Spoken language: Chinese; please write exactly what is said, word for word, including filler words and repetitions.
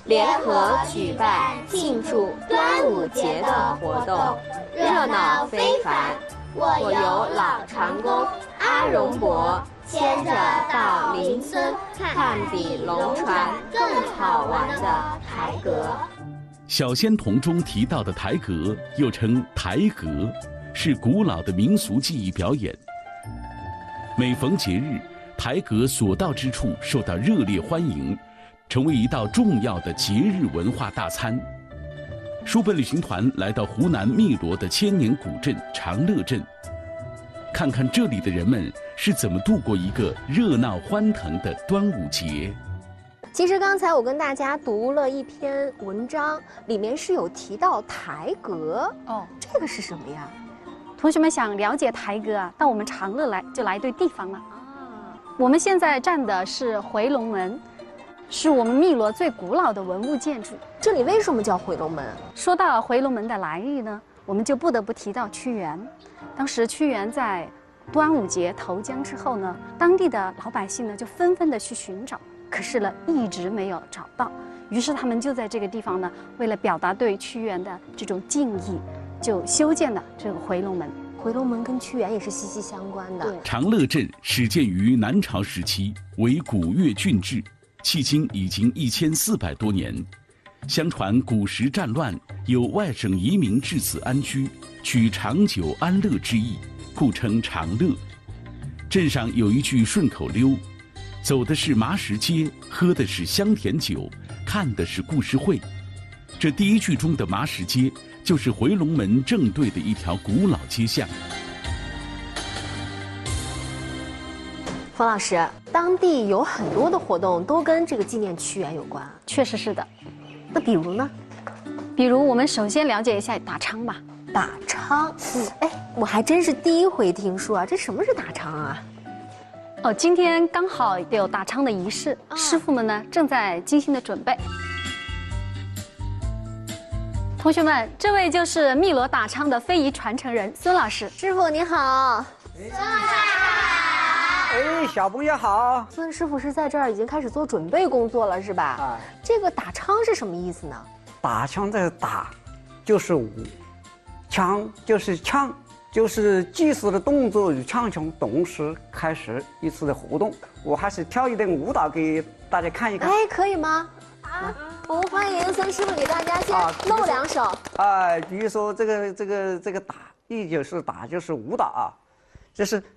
联合举办庆祝端午节的活动，热闹非凡。我由老长工阿荣伯牵着到邻村看比龙船更好玩的台阁。 小仙童中提到的台阁，又称台阁，是古老的民俗技艺表演。每逢节日，台阁所到之处受到热烈欢迎，成为一道重要的节日文化大餐。书本旅行团来到湖南汨罗的千年古镇长乐镇，看看这里的人们是怎么度过一个热闹欢腾的端午节。 其实刚才我跟大家读了一篇文章，里面是有提到台阁哦，这个是什么呀？ 同学们想了解台阁啊，到我们长乐来就来对地方了啊。我们现在站的是回龙门，是我们汨罗最古老的文物建筑。 这里为什么叫回龙门？ 说到回龙门的来历呢，我们就不得不提到屈原。当时屈原在端午节投江之后呢，当地的老百姓呢就纷纷的去寻找。可是呢，一直没有找到，于是他们就在这个地方呢，为了表达对屈原的这种敬意，就修建了这个回龙门。 回龙门跟屈原也是息息相关的。 长乐镇始建于南朝时期，为古越郡治，迄今已经一千四百多年。相传古时战乱，有外省移民至此安居，取长久安乐之意，故称长乐。镇上有一句顺口溜。走的是麻石街，喝的是香甜酒，看的是故事会。这第一句中的麻石街，就是回龙门正对的一条古老街巷。 冯老师，当地有很多的活动都跟这个纪念屈原有关。 确实是的。 那比如呢？ 比如我们首先了解一下打昌吧。 打昌，嗯，哎，我还真是第一回听说啊，这什么是打昌啊？ 哦，今天刚好有打昌的仪式，啊、师傅们呢正在精心的准备。同学们，这位就是汨罗打昌的非遗传承人孙老师。 师傅你好。 孙老师好。哎，小朋友好。 孙师傅是在这儿已经开始做准备工作了，是吧？啊。这个打昌是什么意思呢？ 打枪的打，就是舞；枪就是枪。就是祭祀的动作与唱腔同时开始一次的活动，我还是跳一段舞蹈给大家看一看。 哎，可以吗？啊，我们欢迎孙师傅给大家先露两手。 啊，比如说这个这个这个打，一就是打就是舞蹈啊，这是